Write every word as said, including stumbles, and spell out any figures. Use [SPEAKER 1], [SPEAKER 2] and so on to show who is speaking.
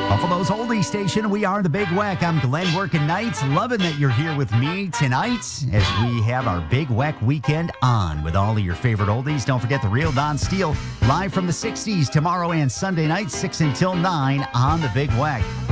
[SPEAKER 1] Buffalo's oldie station. We are the Big Weck. I'm Glenn working nights. Loving that you're here with me tonight as we have our Big Weck weekend on with all of your favorite oldies. Don't forget the real Don Steele live from the sixties tomorrow and Sunday night, six until nine on the Big Weck.